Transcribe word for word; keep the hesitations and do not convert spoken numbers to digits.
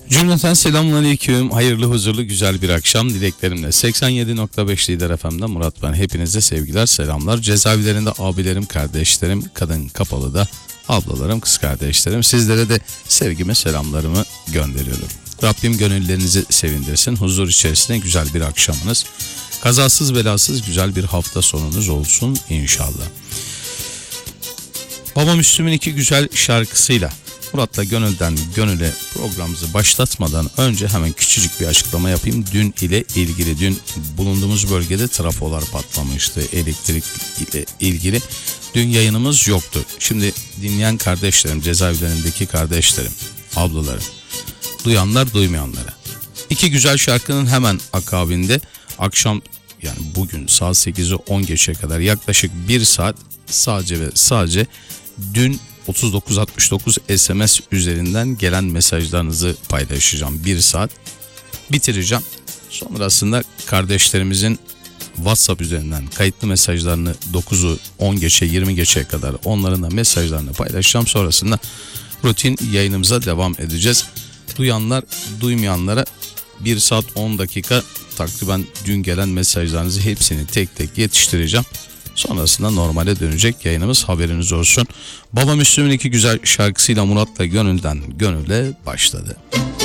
Cümleten selamünaleyküm. Hayırlı, huzurlu, güzel bir akşam dileklerimle. seksen yedi nokta beş Lider F M'de Murat ben. Hepinize sevgiler, selamlar. Cezaevlerinde abilerim, kardeşlerim, kadın kapalıda ablalarım, kız kardeşlerim. Sizlere de sevgimi, selamlarımı gönderiyorum. Rabbim gönüllerinizi sevindirsin. Huzur içerisinde güzel bir akşamınız, kazasız belasız güzel bir hafta sonunuz olsun inşallah. Baba Müslüm'ün iki güzel şarkısıyla Murat'la Gönülden Gönüle programımızı başlatmadan önce hemen küçücük bir açıklama yapayım. Dün ile ilgili, dün bulunduğumuz bölgede trafolar patlamıştı, elektrik ile ilgili. Dün yayınımız yoktu. Şimdi dinleyen kardeşlerim, cezaevlerindeki kardeşlerim, ablalarım, duyanlar duymayanlara. İki güzel şarkının hemen akabinde akşam, yani bugün saat sekizi on geçe kadar yaklaşık bir saat sadece ve sadece dün otuz dokuz altmış dokuz S M S üzerinden gelen mesajlarınızı paylaşacağım. Bir saat bitireceğim. Sonrasında kardeşlerimizin WhatsApp üzerinden kayıtlı mesajlarını dokuzu on geçe yirmi geçe kadar onların da mesajlarını paylaşacağım. Sonrasında rutin yayınımıza devam edeceğiz. Duyanlar duymayanlara bir saat on dakika takriben dün gelen mesajlarınızı hepsini tek tek yetiştireceğim. Sonrasında normale dönecek yayınımız, haberiniz olsun. Baba Müslüm'ün iki güzel şarkısıyla Murat'la Gönülden Gönüle başladı.